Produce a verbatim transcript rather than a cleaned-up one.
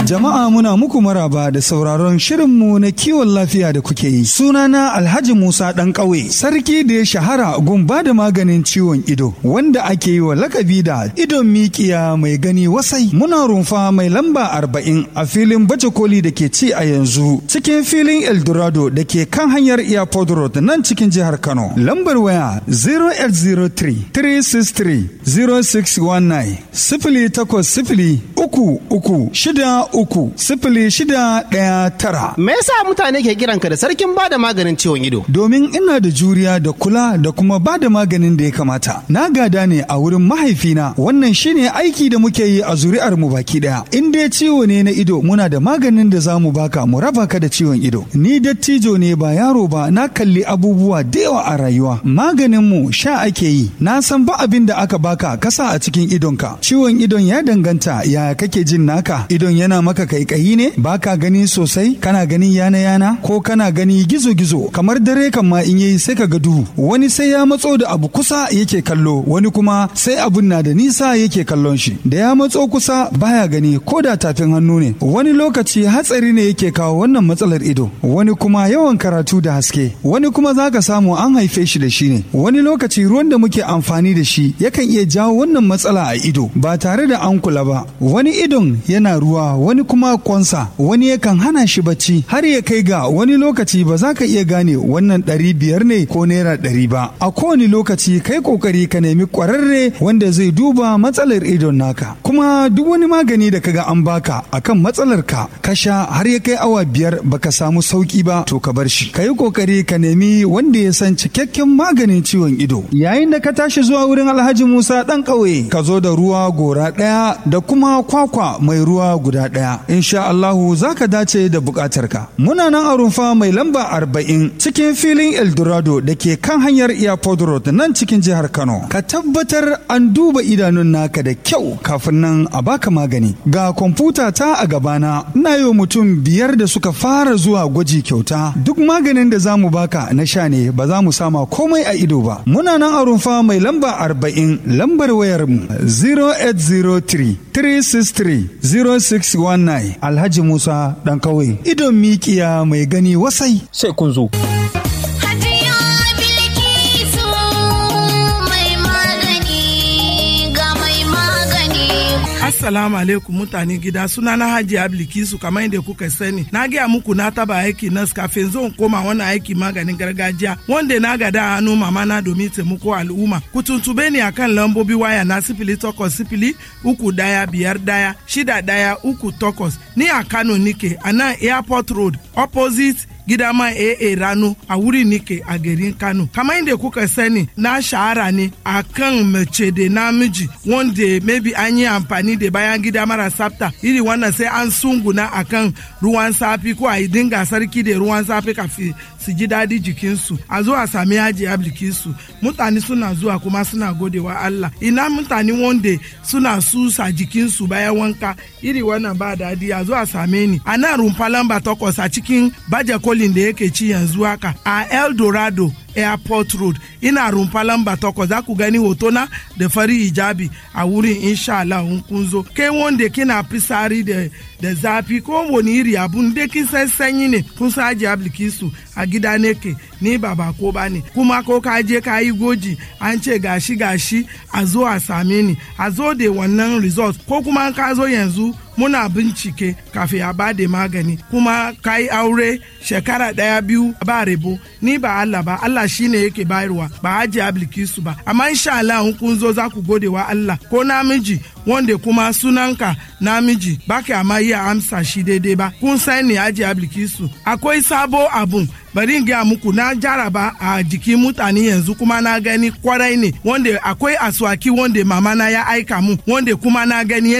Jama'a muna muku maraba da sauraron shirinmu na kiwon lafiya da kuke yi. Sunana Alhaji Musa ɗan ƙauye, sarki da ya shahara gun ba da maganin ciwon ido, wanda ake yi wa lakabi da idon mikiya mai gani wasai. Muna rumfa mai lamba arba'in a filin baje koli da ke ci a yanzu, cikin filin Eldorado da ke kan hanyar Airport Road nan cikin jihar Kano. Lambar waya zero eight zero three, three six three, zero six one nine, sifili takwas sifili uku uku shida uku sifili shida ɗaya tara. Me yasa mutane ke kiranka da sarkin bada maganin ciwon ido? Domin ina da juriya da kula da kuma bada maganin da ya kamata. Na gada ne a wurin mahaifina. Wannan shine aiki da muke yi a zuri'ar mu baki daya. In dai ciwo ne na ido, muna da maganin da zamu baka mu raba ka da ciwon ido. Ni dattijo ne ba yaro ba, na kalli abubuwa da yawa a rayuwa. Maganin mu sha ake yi. Na san ba abin da aka baka kasa a cikin idonka. Ciwon idon ya danganta ya kake jin naka. Idon yana maka kaikayi ne, baka gani sosai, kana ganin yana yana ko kana gani gizo gizo, kamar dare kan ma in yayi sai ka ga duhu. Wani sai ya matso da abu kusa yake kallo, wani kuma sai abun na da nisa yake kallon shi. Da ya matso kusa baya gani ko da tafin hannu ne. Wani lokaci hatsari ne yake kawo wannan matsalar ido. Wani kuma yawan karatu da haske. Wani kuma zaka samu an haife shi da shi ne. Wani lokaci ruwan da muke amfani da shi yakan iya jawo wannan matsala a ido ba tare da an kula ba. Wani idon yana ruwa, wani kuma kwansa, wani yakan hana shi bacci har ya kai ga wani lokaci ba za ka iya gane wannan ɗari biyar ne ko naira ɗari ba. A kowane lokaci kai kokari ka nemi ƙwararre wanda zai duba matsalar idon naka. Kuma duk wani magani da kaga an baka akan matsalar ka ka sha har ya kai awa biyar baka samu sauki ba, to ka bar shi. Ka yi kokari ka nemi wanda ya san cikakken maganin ciwon ido. Yayin da ka tashi zuwa wurin Alhaji Musa ɗan ƙauye, ka zo da ruwa gora ɗaya da kuma kwakwa mai ruwa guda ɗaya. Insha Allahu za ka dace da buƙatarka. Muna nan a rumfa mai lamba arba'in cikin filin Eldorado da ke kan hanyar Airport Road nan cikin jihar Kano. Ka tabbatar an duba idanun naka da kyau kafin nan a baka magani. Ga kwamfuta ta a gabana, ina yi wa mutum biyar da suka fara zuwa gwaji kyauta. Duk maganin da za mu baka na sha ne, ba za mu sama komai a ido ba. Muna nan a rumfa mai lamba arba'in, lambar wayar mu zero eight zero three, three six three, zero six one nine. Alhaji Musa ɗan ƙauye, idon mikiya mai gani wasai. Sai kun zo. Assalamu alaikum mutane gida, suna na Haji Ablikisu. Kamar yadda kuka sani, na gaya muku na taba aiki nas kafin zan koma wani aiki maganin gargajiya wanda na gada hannu mama na domin taimako al'umma. Ku tuntube ni akan lambobi waya na sifili takwas sifili uku daya biyar daya shida daya uku takwas. Ni a Kano nike a nan Airport Road opposite Gidama A A Rano a wuri nike a garin Kano. Kamar yadda kuka sani, na shahara ne a kan mace da namiji wanda maybe an yi amfani da bayan gida mara tsafta. Iri wannan sai an sunguna a kan ruwan safi ko a yi dinga sarki da ruwan safi kafin su ji daɗi jikinsu. A zo a sami Haji Ablikisu. Mutane suna zuwa kuma suna godewa Allah. Ina mutane wanda suna susa jikinsu bayan wanka. Iri wannan ba daɗi, a zo a same ni. A nan rumfa lamba takwas a cikin baje kolin da yake ci yanzu haka a Eldorado Airport Road. Ina rumfa lamba takwas, za ku gani hotona da fari hijabi a wurin, insha Allah in kun zo. Kai wanda kina fisari da da zafi ko wani iri abun da kin san sanyi ne, kun sa Haji Ablikisu a gida ne ke, ni ba ba ko ba ne. Kuma ko ka je ka yi goji an ce gashi gashi, a zo a same ni, a zo da wannan result, ko kuma ka zo yanzu muna bincike kafin a bada magani. Kuma ka yi aure shekara daya biyu ba rebo, ni ba Allah ba, Allah shine yake bayarwa, ba Haji Ablikisu ba. Amma insha Allah in kun zo za ku gode wa Allah. Ko namiji wanda kuma sunanka namiji baka amma iya amsa shi daidai ba, kun sani Haji Ablikisu akwai sabo abun. Bari in gaya muku, na jaraba a jikin mutane yanzu kuma na gani kwarai ne, wanda akwai aswaki wanda mama na ya aika mu, wanda kuma na gani